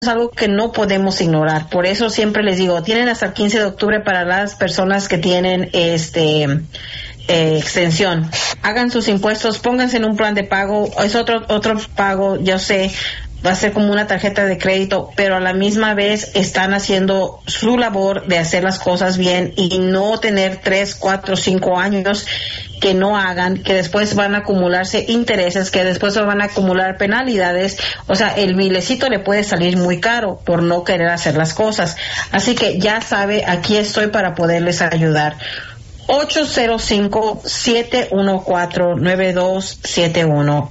algo que no podemos ignorar. Por eso siempre les digo, tienen hasta el 15 de octubre para las personas que tienen extensión. Hagan sus impuestos, pónganse en un plan de pago. Es otro pago, yo sé, va a ser como una tarjeta de crédito, pero a la misma vez están haciendo su labor de hacer las cosas bien y no tener 3, 4, 5 años que no hagan, que después van a acumularse intereses, que después van a acumular penalidades. O sea, el bilecito le puede salir muy caro por no querer hacer las cosas. Así que ya sabe, aquí estoy para poderles ayudar. 805-714-9271.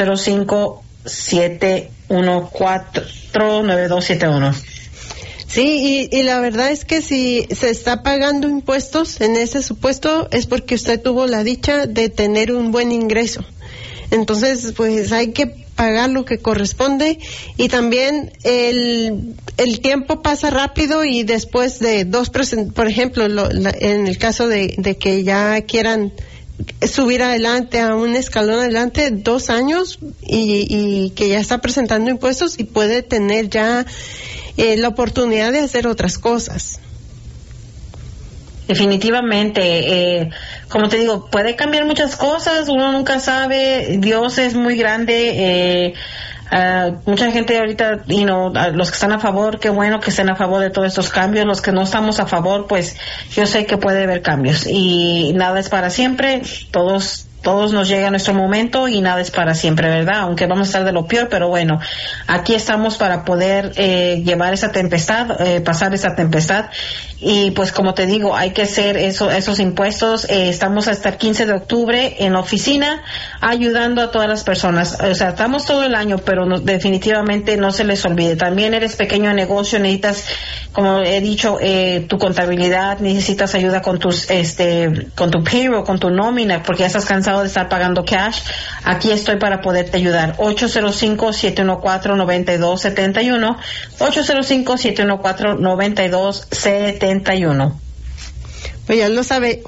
805-714-9271. Sí, y la verdad es que si se está pagando impuestos en ese supuesto es porque usted tuvo la dicha de tener un buen ingreso. Entonces, pues hay que pagar lo que corresponde, y también el tiempo pasa rápido, y después de por ejemplo, en el caso de que ya quieran subir adelante a un escalón adelante, 2 años y que ya está presentando impuestos y puede tener ya la oportunidad de hacer otras cosas. Definitivamente, como te digo, puede cambiar muchas cosas, uno nunca sabe, Dios es muy grande. Mucha gente ahorita, los que están a favor, qué bueno que estén a favor de todos estos cambios. Los que no estamos a favor, pues yo sé que puede haber cambios y nada es para siempre. Todos nos llega nuestro momento y nada es para siempre, ¿verdad? Aunque vamos a estar de lo peor, pero bueno, aquí estamos para poder llevar esa tempestad, pasar esa tempestad. Y pues como te digo, hay que hacer esos impuestos. Estamos hasta el 15 de octubre en la oficina ayudando a todas las personas. O sea, estamos todo el año, pero definitivamente no se les olvide. También eres pequeño negocio, necesitas, como he dicho, tu contabilidad, necesitas ayuda con tu payroll, con tu nómina, porque ya estás cansado de estar pagando cash. Aquí estoy para poderte ayudar. 805-714-9271. 805-714-9271. Pues ya lo sabe,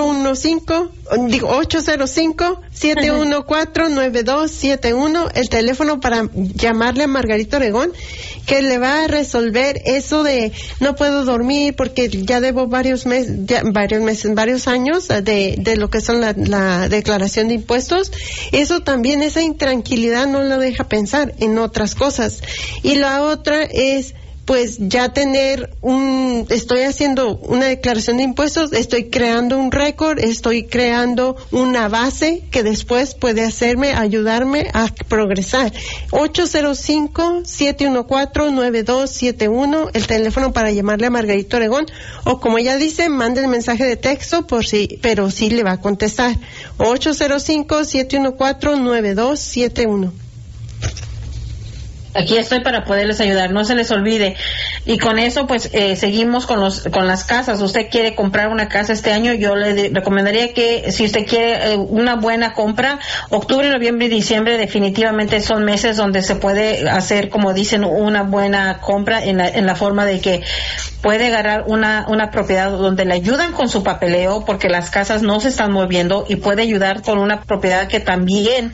805-714-9271, el teléfono para llamarle a Margarita Obregón, que le va a resolver eso de no puedo dormir porque ya debo varios años de lo que son la declaración de impuestos. Eso también, esa intranquilidad no lo deja pensar en otras cosas. Y la otra es, pues ya estoy haciendo una declaración de impuestos, estoy creando un récord, estoy creando una base que después puede ayudarme a progresar. 805-714-9271, el teléfono para llamarle a Margarita Obregón, o como ella dice, mande el mensaje de texto pero sí le va a contestar. 805-714-9271. Aquí estoy para poderles ayudar, no se les olvide. Y con eso, pues, seguimos con las casas. Usted quiere comprar una casa este año, yo le recomendaría que si usted quiere una buena compra, octubre, noviembre y diciembre definitivamente son meses donde se puede hacer, como dicen, una buena compra en la forma de que puede agarrar una propiedad donde le ayudan con su papeleo, porque las casas no se están moviendo, y puede ayudar con una propiedad que también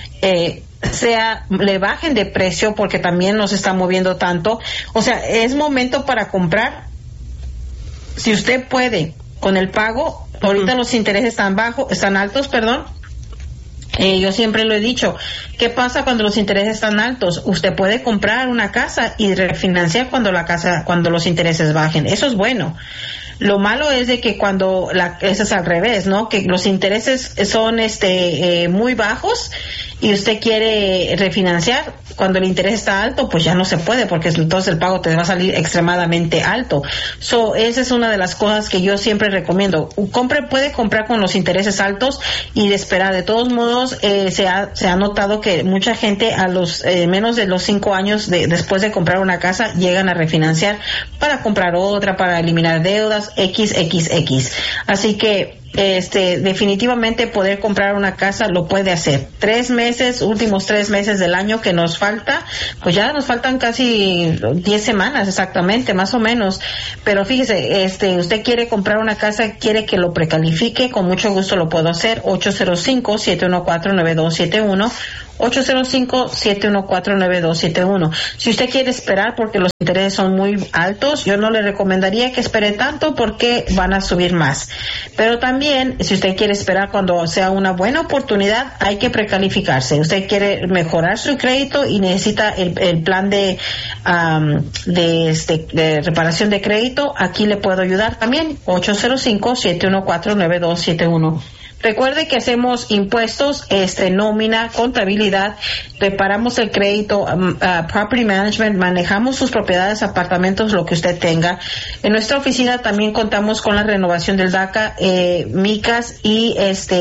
le bajen de precio, porque también no se está moviendo tanto. O sea, es momento para comprar. Si usted puede, con el pago, ahorita los intereses están altos, perdón. Yo siempre lo he dicho, ¿qué pasa cuando los intereses están altos? Usted puede comprar una casa y refinanciar cuando los intereses bajen. Eso es bueno. Lo malo es de que eso es al revés, ¿no? Que los intereses son muy bajos y usted quiere refinanciar, cuando el interés está alto, pues ya no se puede, porque entonces el pago te va a salir extremadamente alto. Esa es una de las cosas que yo siempre recomiendo. Puede comprar con los intereses altos y de esperar. De todos modos, se ha notado que mucha gente a los menos de los 5 años después de comprar una casa llegan a refinanciar para comprar otra, para eliminar deudas, XXX. Así que definitivamente poder comprar una casa lo puede hacer. Últimos 3 meses del año que nos falta, pues ya nos faltan casi 10 semanas exactamente, más o menos. Pero fíjese, usted quiere comprar una casa, quiere que lo precalifique, con mucho gusto lo puedo hacer. 805-714-9271, 805-714-9271. Si usted quiere esperar porque los intereses son muy altos, yo no le recomendaría que espere tanto porque van a subir más. Pero también, si usted quiere esperar cuando sea una buena oportunidad, hay que precalificarse. Usted quiere mejorar su crédito y necesita el plan de reparación de crédito, aquí le puedo ayudar también. 805-714-9271. Recuerde que hacemos impuestos, nómina, contabilidad, reparamos el crédito, property management, manejamos sus propiedades, apartamentos, lo que usted tenga. En nuestra oficina también contamos con la renovación del DACA, micas y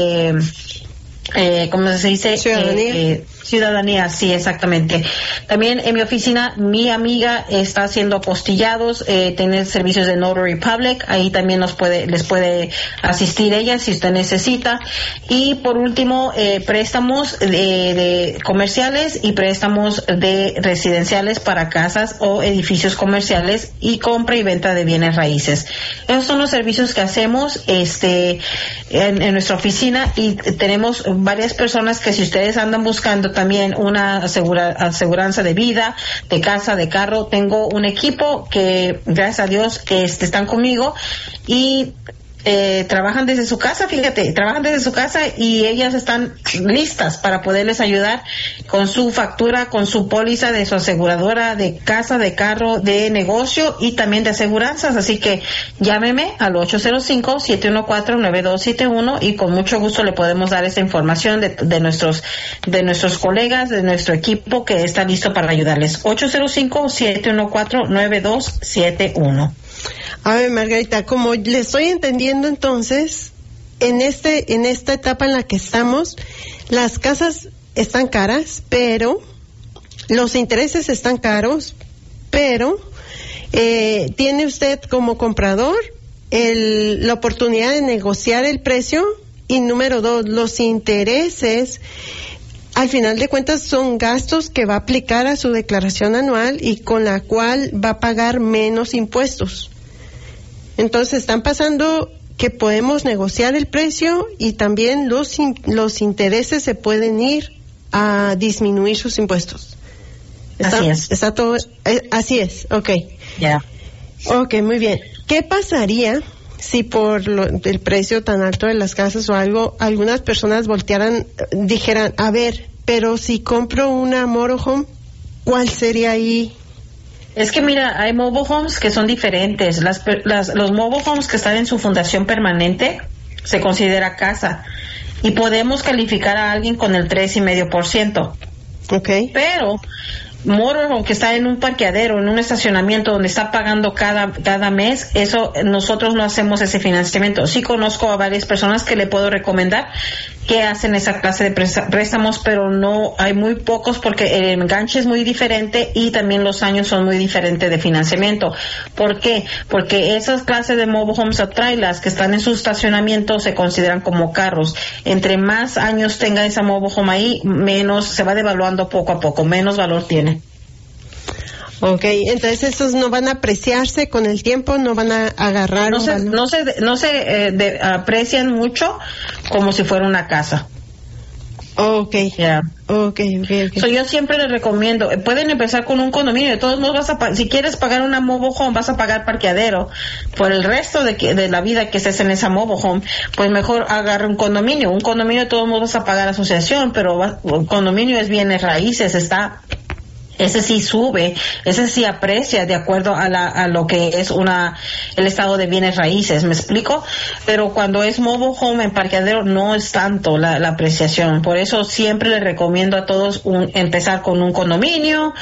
¿cómo se dice? Ciudadanía, sí, exactamente. También en mi oficina, mi amiga está haciendo apostillados, tiene servicios de Notary Public, ahí también les puede asistir ella si usted necesita. Y por último, préstamos de comerciales y préstamos de residenciales para casas o edificios comerciales y compra y venta de bienes raíces. Esos son los servicios que hacemos en nuestra oficina, y tenemos varias personas que si ustedes andan buscando también una aseguranza de vida, de casa, de carro, tengo un equipo que gracias a Dios que están conmigo y trabajan desde su casa, y ellas están listas para poderles ayudar con su factura, con su póliza de su aseguradora de casa, de carro, de negocio y también de aseguranzas. Así que llámeme al 805-714-9271 y con mucho gusto le podemos dar esta información de nuestros colegas, de nuestro equipo que está listo para ayudarles. 805-714-9271. A ver, Margarita, como le estoy entendiendo entonces, en esta etapa en la que estamos, las casas están caras, pero los intereses están caros, pero tiene usted como comprador la oportunidad de negociar el precio, y número 2, los intereses al final de cuentas son gastos que va a aplicar a su declaración anual y con la cual va a pagar menos impuestos. Entonces están pasando que podemos negociar el precio y también los intereses se pueden ir a disminuir sus impuestos. Así es. Está todo, así es, okay. Ya. Yeah. Okay, muy bien. ¿Qué pasaría si por el precio tan alto de las casas o algo, algunas personas dijeran, a ver, pero si compro una motorhome, ¿cuál sería ahí? Es que mira, hay mobile homes que son diferentes. Los mobile homes que están en su fundación permanente se considera casa y podemos calificar a alguien con el 3.5%. Okay. Pero motorhome que está en un parqueadero, en un estacionamiento donde está pagando cada mes, eso nosotros no hacemos ese financiamiento. Sí conozco a varias personas que le puedo recomendar que hacen esa clase de préstamos, pero no, hay muy pocos porque el enganche es muy diferente y también los años son muy diferentes de financiamiento. ¿Por qué? Porque esas clases de mobile homes o trailers que están en su estacionamiento se consideran como carros. Entre más años tenga esa mobile home ahí, menos se va devaluando poco a poco, menos valor tiene. Okay, entonces esos no van a apreciarse con el tiempo, no van a agarrar no se aprecian mucho como si fuera una casa. Okay. Yeah. Okay. So, yo siempre les recomiendo, pueden empezar con un condominio, de todos modos si quieres pagar una mobile home, vas a pagar parqueadero por el resto de la vida que estés en esa mobile home, pues mejor agarra un condominio. Un condominio de todos modos vas a pagar asociación, pero un condominio es bienes raíces, ese sí sube, ese sí aprecia de acuerdo a lo que es el estado de bienes raíces, ¿me explico? Pero cuando es mobile home en parqueadero no es tanto la apreciación. Por eso siempre les recomiendo a todos empezar con un condominio,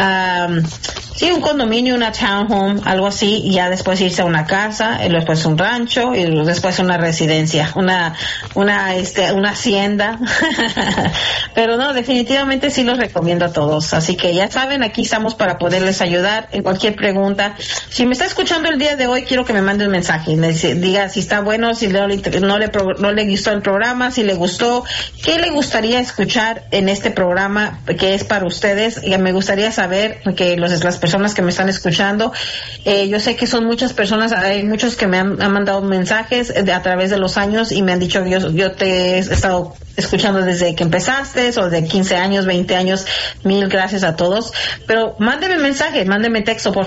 un condominio, una townhome, algo así, y ya después irse a una casa, y después un rancho, y después una residencia, una hacienda. Pero no, definitivamente sí los recomiendo a todos. Así que ya saben, aquí estamos para poderles ayudar en cualquier pregunta. Si me está escuchando el día de hoy, quiero que me mande un mensaje, me diga si está bueno, si no le gustó el programa, si le gustó, qué le gustaría escuchar en este programa que es para ustedes. Y me gustaría saber que las personas que me están escuchando, yo sé que son muchas personas, hay muchos que me han mandado mensajes a través de los años y me han dicho yo te he estado escuchando desde que empezaste, o de 15 años, 20 años, mil gracias a todos. Pero mándeme mensaje, mándeme texto, por